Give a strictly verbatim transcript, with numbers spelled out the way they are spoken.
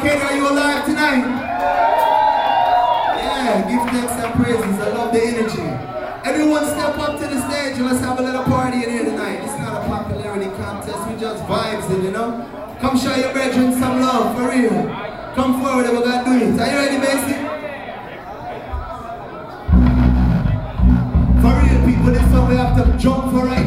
Kenny, are you alive tonight? Yeah, give thanks and praises. I love the energy. Everyone step up to the stage and let's have a little party in here tonight. It's not a popularity contest, we just vibes it, you know? Come show your brethren some love, for real. Come forward and we're gonna do it. Are you ready, Macy? For real, people, this one we have to jump for right.